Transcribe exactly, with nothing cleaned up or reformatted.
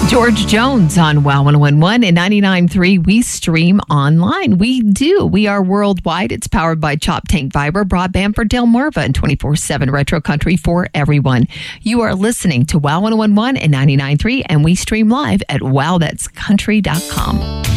George Jones on Wow one oh one one and ninety-nine point three. We stream online. We do. We are worldwide. It's powered by Chop Tank Fiber, broadband for Delmarva, and twenty-four seven retro country for everyone. You are listening to Wow one oh one one and ninety-nine point three, and we stream live at wow that's country dot com.